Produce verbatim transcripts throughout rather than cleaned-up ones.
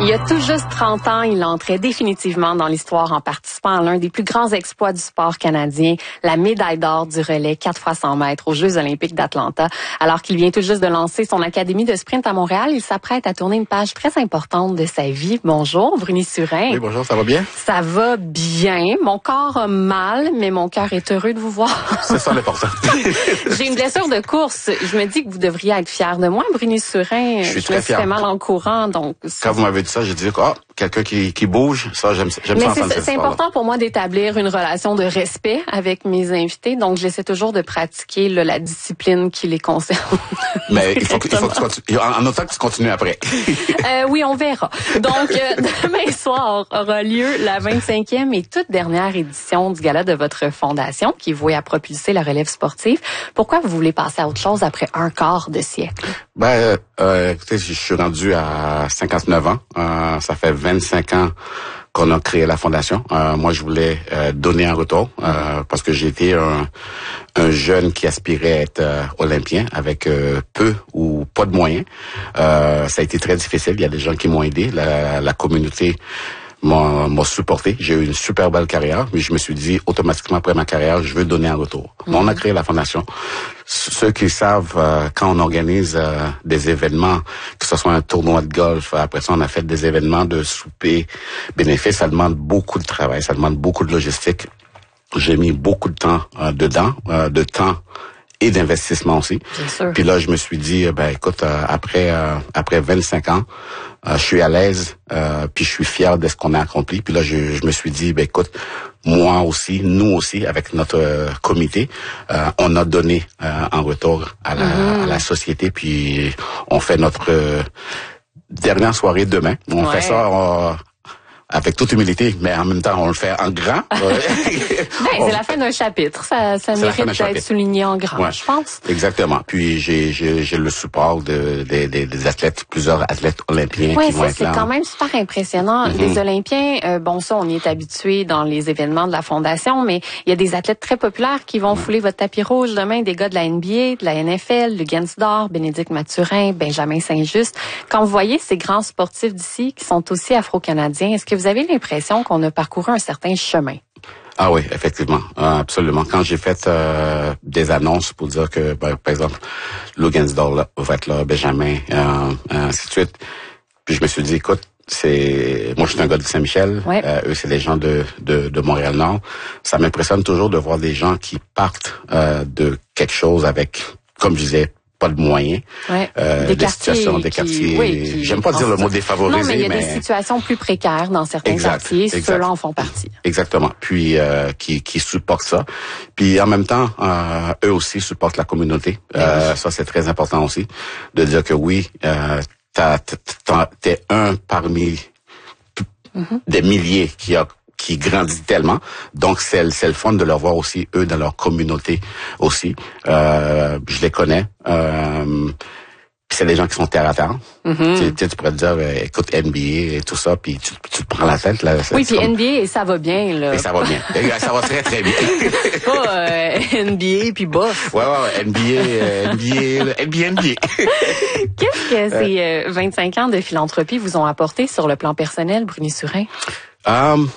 Il y a tout juste trente ans, il entrait définitivement dans l'histoire en participant à l'un des plus grands exploits du sport canadien, la médaille d'or du relais quatre fois cent mètres aux Jeux olympiques d'Atlanta. Alors qu'il vient tout juste de lancer son académie de sprint à Montréal, il s'apprête à tourner une page très importante de sa vie. Bonjour, Bruni Surin. Oui, bonjour, ça va bien? Ça va bien. Mon corps a mal, mais mon cœur est heureux de vous voir. C'est ça l'important. J'ai une blessure de course. Je me dis que vous devriez être fier de moi, Bruni Surin. Je suis je très me suis fier. fait mal en courant, donc... Quand vous m'avez dit ça, j'ai dit, ah, oh, quelqu'un qui, qui bouge, ça, j'aime, j'aime Mais ça c'est, entendre cette c'est histoire-là. important pour moi d'établir une relation de respect avec mes invités, donc j'essaie toujours de pratiquer là, la discipline qui les concerne. Mais il faut que, il faut que tu continues, en, en autant que tu continues après. euh, oui, on verra. Donc, euh, demain soir aura lieu la vingt-cinquième et toute dernière édition du gala de votre fondation, qui est vouée à propulser la relève sportive. Pourquoi vous voulez passer à autre chose après un quart de siècle? Ben, euh, écoutez, je suis rendu à cinquante-neuf ans. Euh, ça fait vingt-cinq ans qu'on a créé la fondation. Euh, moi, je voulais euh, donner un retour euh, parce que j'ai été un, un jeune qui aspirait à être euh, olympien avec euh, peu ou pas de moyens. Euh, ça a été très difficile. Il y a des gens qui m'ont aidé. La, la communauté m'a, m'a supporté. J'ai eu une super belle carrière, mais je me suis dit automatiquement après ma carrière, je veux donner un retour. Mm-hmm. On a créé la fondation. Ceux qui savent, euh, quand on organise euh, des événements, que ce soit un tournoi de golf, après ça on a fait des événements de souper bénéfices, ça demande beaucoup de travail, ça demande beaucoup de logistique. J'ai mis beaucoup de temps euh, dedans, euh, de temps et d'investissement aussi. Puis là, je me suis dit, ben écoute, euh, après euh, après vingt-cinq ans, euh, je suis à l'aise, euh, puis je suis fier de ce qu'on a accompli. Puis là, je, je me suis dit, ben écoute, moi aussi, nous aussi, avec notre euh, comité, euh, on a donné euh, en retour à la, mmh. à la société. Puis on fait notre euh, dernière soirée demain. On ouais. fait ça. Euh, avec toute humilité, mais en même temps, on le fait en grand. ben, c'est la fin d'un chapitre. Ça, ça mérite d'être chapitre. souligné en grand, ouais. je pense. Exactement. Puis, j'ai, j'ai, j'ai le support de, de, de, des athlètes, plusieurs athlètes olympiens ouais, qui ça, vont être c'est là. C'est quand même super impressionnant. Mm-hmm. Les Olympiens, euh, bon, ça, on y est habitué dans les événements de la Fondation, mais il y a des athlètes très populaires qui vont mm-hmm. fouler votre tapis rouge demain, des gars de la N B A, de la N F L, le Gainsdor, Bénédicte Mathurin, Benjamin Saint-Just. Quand vous voyez ces grands sportifs d'ici qui sont aussi afro-canadiens, est-ce que vous avez l'impression qu'on a parcouru un certain chemin? Ah oui, effectivement, euh, absolument. Quand j'ai fait euh, des annonces pour dire que, ben, par exemple, Lou Gainsdor là, va être là, Benjamin, euh, ainsi de suite, puis je me suis dit, écoute, c'est moi je suis un gars de Saint-Michel, ouais. euh, eux c'est des gens de de, de Montréal-Nord. Ça m'impressionne toujours de voir des gens qui partent euh, de quelque chose avec, comme je disais, pas de moyens, ouais. euh, des, des situations, des qui, quartiers. Oui, qui, j'aime pas dire le mot défavorisé, non, mais il y a mais des situations plus précaires dans certains exact, quartiers. Ceux-là en font partie. Exactement. Puis euh, qui qui supportent ça. Puis en même temps, euh, eux aussi supportent la communauté. Euh, oui. Ça c'est très important aussi de dire que oui, euh, t'as, t'as, t'es un parmi mm-hmm. des milliers qui a qui grandit tellement. Donc, c'est, c'est le fun de leur voir aussi, eux, dans leur communauté aussi. Euh, je les connais. Euh, c'est des gens qui sont terre à terre. Mm-hmm. Tu, tu pourrais te dire, écoute, N B A et tout ça, puis tu, tu te prends la tête. Là, oui, puis comme... N B A, ça va bien. Là. Et ça va bien. Ça va très, très bien. Pas euh, N B A puis bof. Ouais, ouais, ouais. N B A, euh, N B A, N B A, N B A. Qu'est-ce que ces euh, vingt-cinq ans de philanthropie vous ont apporté sur le plan personnel, Bruni Surin? Um,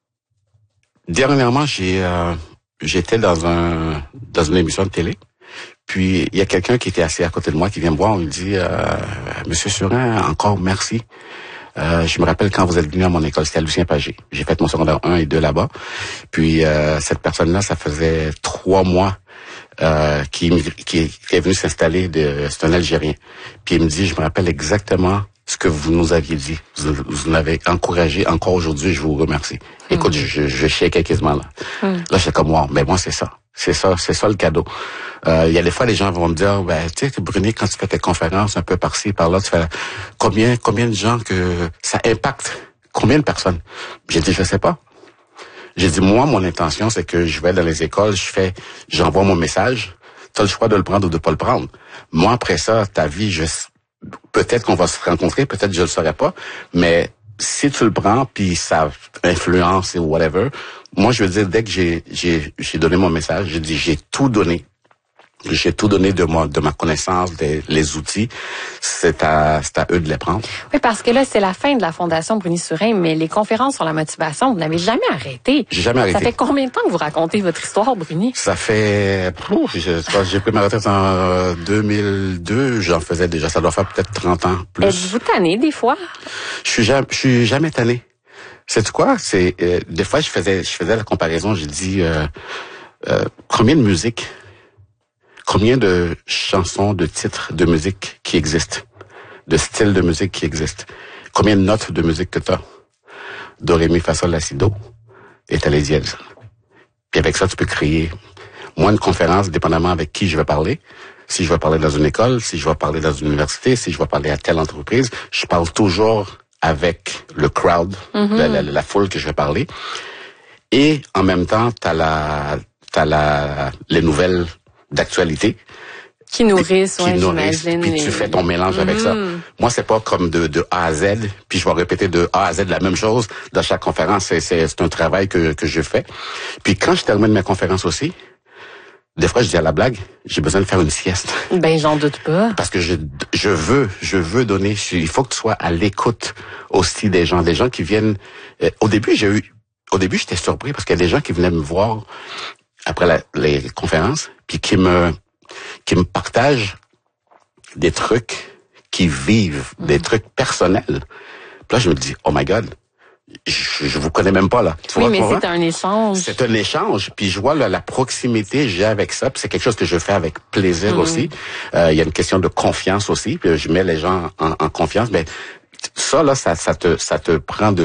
Dernièrement, j'ai euh, j'étais dans un dans une émission de télé, puis il y a quelqu'un qui était assis à côté de moi qui vient me voir, il me dit euh, Monsieur Surin, encore merci. Euh, je me rappelle quand vous êtes venu à mon école, c'était à Lucien Pagé. J'ai fait mon secondaire un et deux là-bas. Puis euh, cette personne-là, ça faisait trois mois euh, qui, qui qui est venu s'installer. De, c'est un Algérien. Puis il me dit, je me rappelle exactement ce que vous nous aviez dit. Vous, vous nous avez encouragé. Encore aujourd'hui, je vous remercie. Mmh. Écoute, je, je shake quasiment là. Mmh. Là, j'étais comme, wow, mais moi, c'est ça. C'est ça, c'est ça le cadeau. Euh, il y a des fois, les gens vont me dire, ben, tu sais, Bruni, quand tu fais tes conférences un peu par-ci, par-là, tu fais combien, combien de gens que ça impacte? Combien de personnes? J'ai dit, je sais pas. J'ai dit, moi, mon intention, c'est que je vais dans les écoles, je fais, j'envoie mon message. Tu as le choix de le prendre ou de pas le prendre. Moi, après ça, ta vie, je peut-être qu'on va se rencontrer, peut-être que je le saurais pas, mais si tu le prends puis ça influence ou whatever, moi je veux dire dès que j'ai j'ai j'ai donné mon message, j'ai dit j'ai tout donné J'ai tout donné de moi, de ma connaissance, des, les outils. C'est à, c'est à eux de les prendre. Oui, parce que là, c'est la fin de la Fondation Bruni-Sourin, mais les conférences sur la motivation, vous n'avez jamais arrêté. J'ai jamais arrêté. Ça fait combien de temps que vous racontez votre histoire, Bruni? Ça fait, ouf, je, j'ai pris ma retraite en deux mille deux. J'en faisais déjà. Ça doit faire peut-être trente ans plus. Êtes-vous tanné des fois? Je suis jamais, je suis jamais tanné. C'est quoi? C'est, euh, des fois, je faisais, je faisais la comparaison. J'ai dit, euh, euh, combien de musique? Combien de chansons, de titres de musique qui existent, de styles de musique qui existent? Combien de notes de musique que t'as? Do, ré, mi, fa, sol, la, si, do, et t'as les dièses. Puis avec ça, tu peux créer. Moi, une conférence, dépendamment avec qui je vais parler. Si je vais parler dans une école, si je vais parler dans une université, si je vais parler à telle entreprise, je parle toujours avec le crowd, mm-hmm. la, la, la foule que je vais parler. Et en même temps, t'as la, t'as la, les nouvelles d'actualité. Qui nourrissent, qui ouais, nourrissent, puis les... tu fais ton mélange mm-hmm. avec ça. Moi, c'est pas comme de, de A à Z, puis je vais répéter de A à Z la même chose dans chaque conférence. C'est, c'est, c'est un travail que, que je fais. Puis quand je termine mes conférences aussi, des fois, je dis à la blague, j'ai besoin de faire une sieste. Ben, j'en doute pas. Parce que je, je veux, je veux donner, je, il faut que tu sois à l'écoute aussi des gens, des gens qui viennent, euh, au début, j'ai eu, au début, j'étais surpris parce qu'il y a des gens qui venaient me voir après la, les conférences, puis qui me, qui me partagent des trucs qui vivent, mmh. des trucs personnels. Puis là, je me dis, oh my God, je, je vous connais même pas, là. Tu oui, vois, mais c'est un échange. C'est un échange. Puis je vois là, la proximité que j'ai avec ça. Puis c'est quelque chose que je fais avec plaisir mmh. aussi. Euh, il y a une question de confiance aussi. Puis je mets les gens en, en confiance. Mais ça, là, ça, ça te, ça te prend de